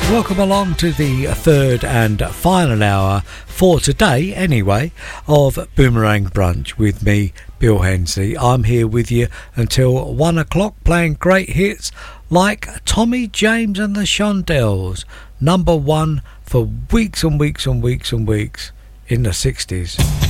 Welcome along to the third and final hour for today, anyway, of Boomerang Brunch with me, Bill Hensley. I'm here with you until 1 o'clock playing great hits like Tommy James and the Shondells, number one for weeks and weeks and weeks and weeks in the 60s.